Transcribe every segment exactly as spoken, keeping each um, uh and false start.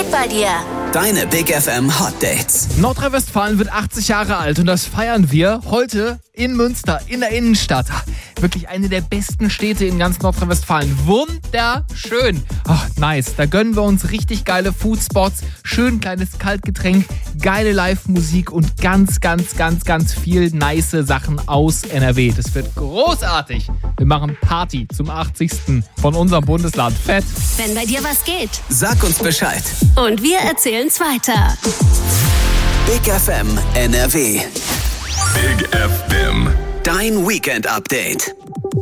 geht bei dir? Deine Big F M Hot Dates. Nordrhein-Westfalen wird achtzig Jahre alt und das feiern wir heute in Münster, in der Innenstadt. Wirklich eine der besten Städte in ganz Nordrhein-Westfalen. Wunderschön. Oh, nice. Da gönnen wir uns richtig geile Foodspots, schön kleines Kaltgetränk, geile Live-Musik und ganz, ganz, ganz, ganz viel nice Sachen aus N R W. Das wird großartig. Wir machen Party zum achtzigsten von unserem Bundesland. Fett. Wenn bei dir was geht, Sag uns Bescheid. und wir erzählen's weiter. Big F M N R W. Big F M. Dein Weekend-Update.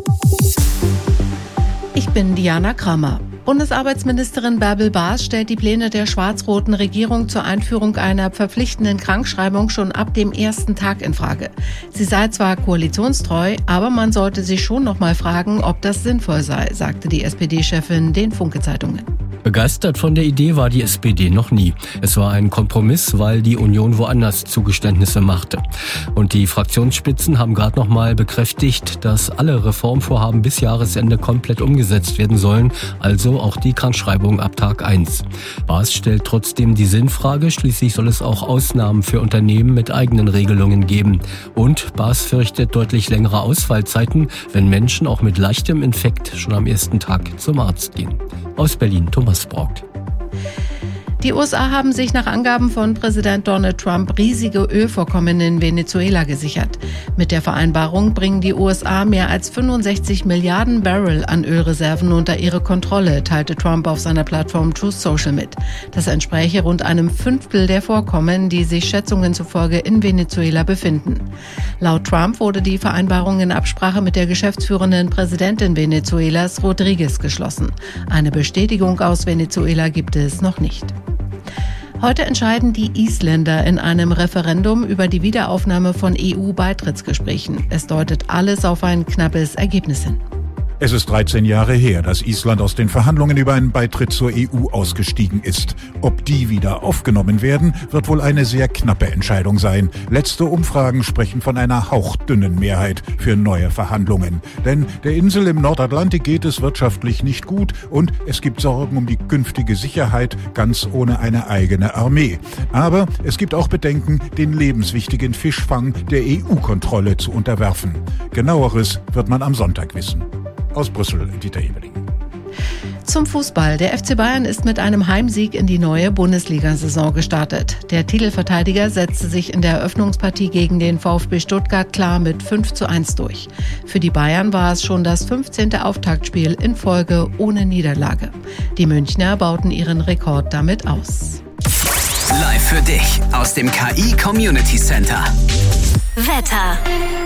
Ich bin Diana Kramer. Bundesarbeitsministerin Bärbel Baas stellt die Pläne der schwarz-roten Regierung zur Einführung einer verpflichtenden Krankschreibung schon ab dem ersten Tag in Frage. Sie sei zwar koalitionstreu, aber man sollte sich schon noch mal fragen, ob das sinnvoll sei, sagte die S P D-Chefin den Funke-Zeitungen. Begeistert von der Idee war die S P D noch nie. Es war ein Kompromiss, weil die Union woanders Zugeständnisse machte. Und die Fraktionsspitzen haben gerade noch mal bekräftigt, dass alle Reformvorhaben bis Jahresende komplett umgesetzt werden sollen, also auch die Krankschreibung ab Tag eins. Baas stellt trotzdem die Sinnfrage, schließlich soll es auch Ausnahmen für Unternehmen mit eigenen Regelungen geben. Und Baas fürchtet deutlich längere Ausfallzeiten, wenn Menschen auch mit leichtem Infekt schon am ersten Tag zum Arzt gehen. Aus Berlin, Thomas Braugt. Die U S A haben sich nach Angaben von Präsident Donald Trump riesige Ölvorkommen in Venezuela gesichert. Mit der Vereinbarung bringen die U S A mehr als fünfundsechzig Milliarden Barrel an Ölreserven unter ihre Kontrolle, teilte Trump auf seiner Plattform Truth Social mit. Das entspräche rund einem Fünftel der Vorkommen, die sich Schätzungen zufolge in Venezuela befinden. Laut Trump wurde die Vereinbarung in Absprache mit der geschäftsführenden Präsidentin Venezuelas, Rodriguez, geschlossen. Eine Bestätigung aus Venezuela gibt es noch nicht. Heute entscheiden die Isländer in einem Referendum über die Wiederaufnahme von E U-Beitrittsgesprächen. Es deutet alles auf ein knappes Ergebnis hin. Es ist dreizehn Jahre her, dass Island aus den Verhandlungen über einen Beitritt zur E U ausgestiegen ist. Ob die wieder aufgenommen werden, wird wohl eine sehr knappe Entscheidung sein. Letzte Umfragen sprechen von einer hauchdünnen Mehrheit für neue Verhandlungen. Denn der Insel im Nordatlantik geht es wirtschaftlich nicht gut und es gibt Sorgen um die künftige Sicherheit, ganz ohne eine eigene Armee. Aber es gibt auch Bedenken, den lebenswichtigen Fischfang der E U-Kontrolle zu unterwerfen. Genaueres wird man am Sonntag wissen. Aus Brüssel, Dieter Ebeling. Zum Fußball. Der F C Bayern ist mit einem Heimsieg in die neue Bundesliga-Saison gestartet. Der Titelverteidiger setzte sich in der Eröffnungspartie gegen den VfB Stuttgart klar mit fünf zu eins durch. Für die Bayern war es schon das fünfzehnte Auftaktspiel in Folge ohne Niederlage. Die Münchner bauten ihren Rekord damit aus. Live für dich aus dem K I Community Center. Wetter.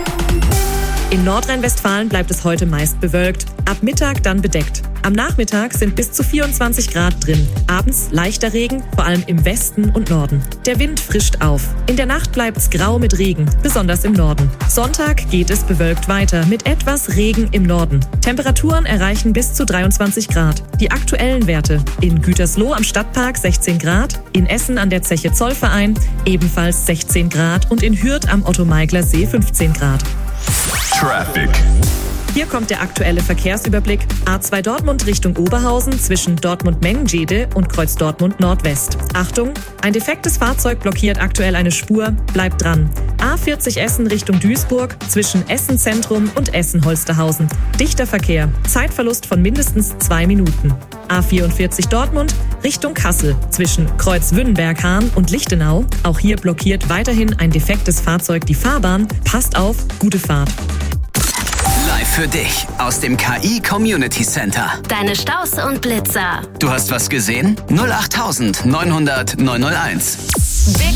In Nordrhein-Westfalen bleibt es heute meist bewölkt, ab Mittag dann bedeckt. Am Nachmittag sind bis zu vierundzwanzig Grad drin. Abends leichter Regen, vor allem im Westen und Norden. Der Wind frischt auf. In der Nacht bleibt's grau mit Regen, besonders im Norden. Sonntag geht es bewölkt weiter mit etwas Regen im Norden. Temperaturen erreichen bis zu dreiundzwanzig Grad. Die aktuellen Werte: in Gütersloh am Stadtpark sechzehn Grad, in Essen an der Zeche Zollverein ebenfalls sechzehn Grad und in Hürth am Otto-Meigler-See fünfzehn Grad. Traffic. Hier kommt der aktuelle Verkehrsüberblick. A zwei Dortmund Richtung Oberhausen zwischen Dortmund-Mengenjede und Kreuz Dortmund Nordwest. Achtung, ein defektes Fahrzeug blockiert aktuell eine Spur. Bleibt dran. A vierzig Essen Richtung Duisburg zwischen Essen Zentrum und Essen Holsterhausen. Dichter Verkehr. Zeitverlust von mindestens zwei Minuten. A vierundvierzig Dortmund Richtung Kassel zwischen Kreuz Wünnenberg-Hahn und Lichtenau. Auch hier blockiert weiterhin ein defektes Fahrzeug die Fahrbahn. Passt auf, gute Fahrt. Live für dich aus dem K I Community Center. Deine Staus und Blitzer. Du hast was gesehen? null acht neunhundert neunhunderteins. Big